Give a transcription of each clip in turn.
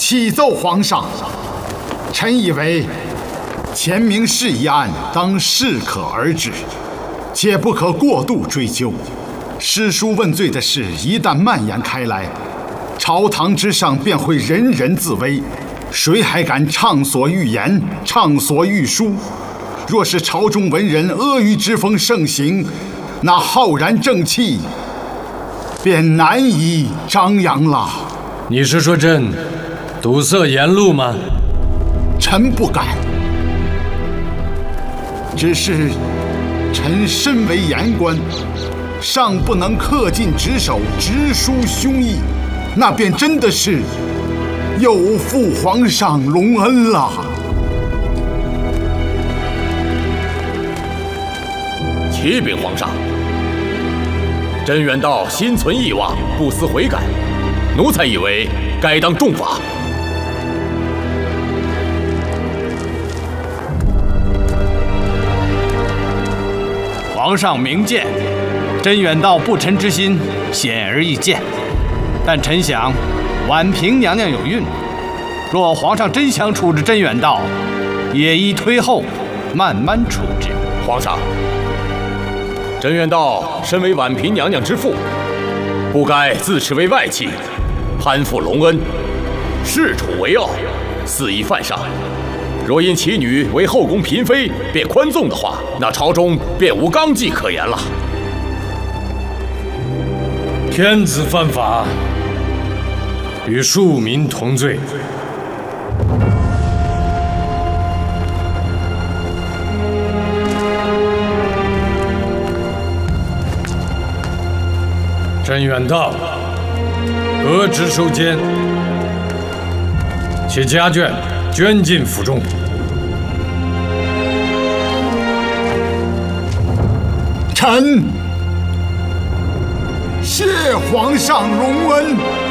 启奏皇上，臣以为前明事一案当适可而止，且不可过度追究。诗书问罪的事一旦蔓延开来，朝堂之上便会人人自危，谁还敢畅所欲言、畅所欲书？若是朝中文人阿谀之风盛行，那浩然正气便难以张扬了。 你是说朕堵塞言路吗？ 臣不敢，只是臣身为言官，尚不能恪尽职守，直抒胸臆，那便真的是有负皇上隆恩了。 启禀皇上，甄远道心存异妄，不思悔改，奴才以为该当重罚。 皇上明鉴，甄远道不臣之心显而易见，但臣想婉嫔娘娘有孕，若皇上真想处置甄远道，也宜推后，慢慢处置。 皇上，甄远道身为婉嫔娘娘之父，不该自持为外戚，攀附隆恩，恃宠为傲，肆意犯上。若因其女为后宫嫔妃便宽纵的话，那朝中便无纲纪可言了。 天子犯法，与庶民同罪。甄远道，革职收监，且家眷捐进府中。 臣谢皇上隆恩。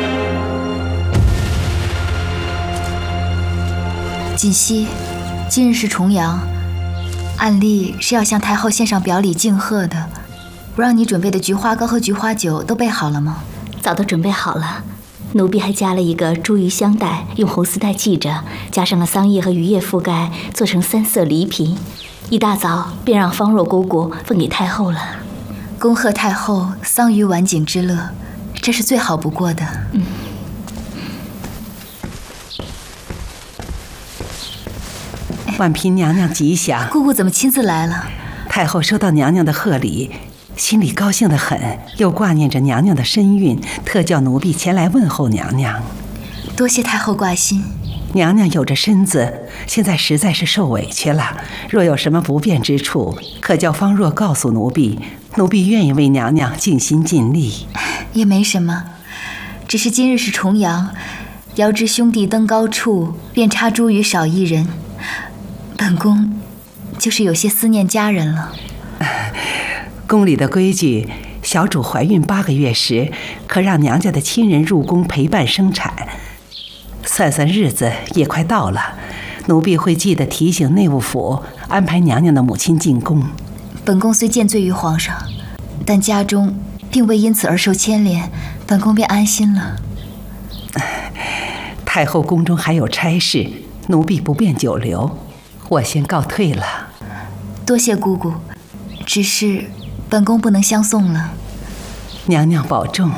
锦汐，今日是重阳，按例是要向太后献上表礼敬贺的。不让你准备的菊花糕和菊花酒都备好了吗？ 早都准备好了，奴婢还加了一个茱萸香袋，用红丝带系着，加上了桑叶和榆叶覆盖，做成3色礼品。一大早便让方若姑姑分给太后了。 恭贺太后桑榆晚景之乐，这是最好不过的。 婉嫔娘娘吉祥。 姑姑怎么亲自来了？ 太后收到娘娘的贺礼，心里高兴得很，又挂念着娘娘的身孕，特叫奴婢前来问候娘娘。 多谢太后挂心。 娘娘有着身子，现在实在是受委屈了。若有什么不便之处，可叫方若告诉奴婢，奴婢愿意为娘娘尽心尽力。 也没什么，只是今日是重阳，遥知兄弟登高处，便插茱萸少一人。本宫就是有些思念家人了。 宫里的规矩，小主怀孕8个月时，可让娘家的亲人入宫陪伴生产。算算日子也快到了，奴婢会记得提醒内务府安排娘娘的母亲进宫。 本宫虽见罪于皇上，但家中并未因此而受牵连，本宫便安心了。 太后宫中还有差事，奴婢不便久留，我先告退了。 多谢姑姑，只是本宫不能相送了。 娘娘保重。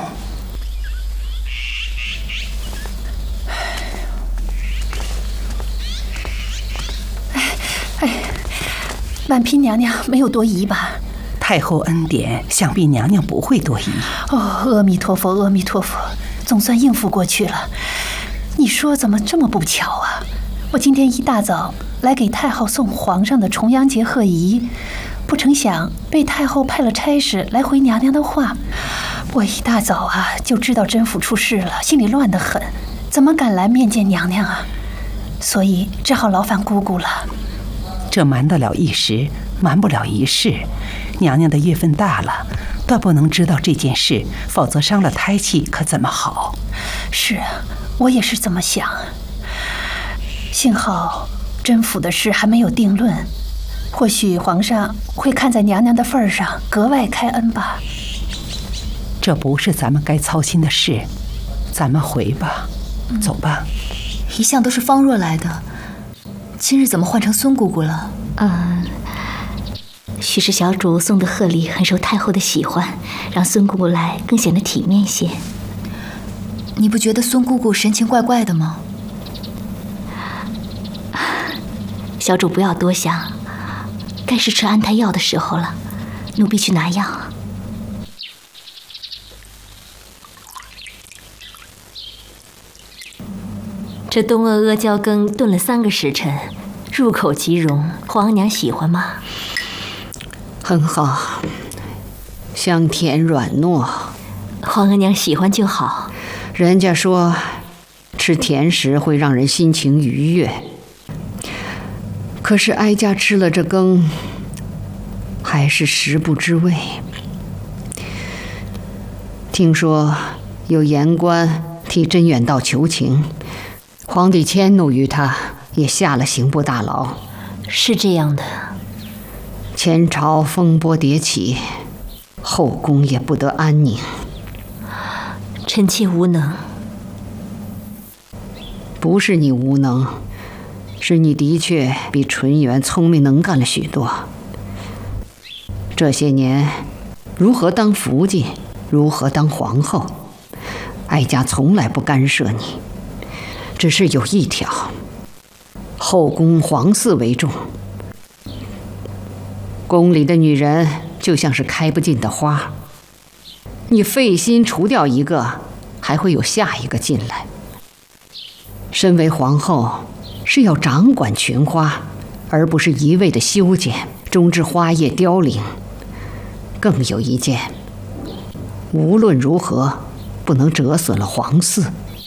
婉嫔娘娘没有多疑吧？ 太后恩典，想必娘娘不会多疑。 哦，阿弥陀佛，阿弥陀佛，总算应付过去了。你说怎么这么不巧啊？我今天一大早来给太后送皇上的重阳节贺仪，不成想被太后派了差事来回娘娘的话。我一大早啊就知道甄府出事了，心里乱得很，怎么敢来面见娘娘啊？所以只好劳烦姑姑了。 这瞒得了一时，瞒不了一世。娘娘的月份大了，断不能知道这件事，否则伤了胎气可怎么好？ 是啊，我也是这么想。幸好甄府的事还没有定论，或许皇上会看在娘娘的份上格外开恩吧。 这不是咱们该操心的事，咱们回吧，走吧。 一向都是方若来的，今日怎么换成孙姑姑了？ 许是小主送的贺礼很受太后的喜欢，让孙姑姑来更显得体面些。 你不觉得孙姑姑神情怪怪的吗？ 小主不要多想，该是吃安胎药的时候了，奴婢去拿药。这东阿阿胶羹炖了3个时辰，入口即溶，皇娘喜欢吗？ 很好，香甜软糯。 皇额娘喜欢就好。 人家说，吃甜食会让人心情愉悦。可是哀家吃了这羹，还是食不知味。听说有言官替真远道求情，皇帝迁怒于他，也下了刑部大牢。 是这样的。 前朝风波迭起，后宫也不得安宁。 臣妾无能。 不是你无能，是你的确比纯元聪明能干了许多。这些年，如何当福晋，如何当皇后，哀家从来不干涉你，只是有一条：后宫皇嗣为重。宫里的女人就像是开不尽的花，你费心除掉一个，还会有下一个进来。身为皇后，是要掌管群花，而不是一味的修剪，终至花叶凋零。更有一件，无论如何不能折损了皇嗣。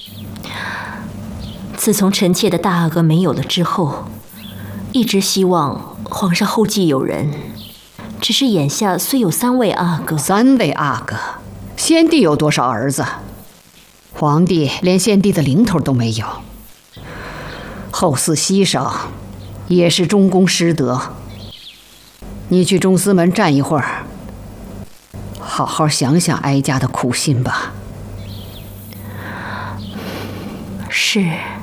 自从臣妾的大阿哥没有了之后，一直希望皇上后继有人。只是眼下虽有3位阿哥 ，3位阿哥，先帝有多少儿子？皇帝连先帝的零头都没有。后嗣稀少，也是中宫失德。你去中司门站一会儿，好好想想哀家的苦心吧。 是。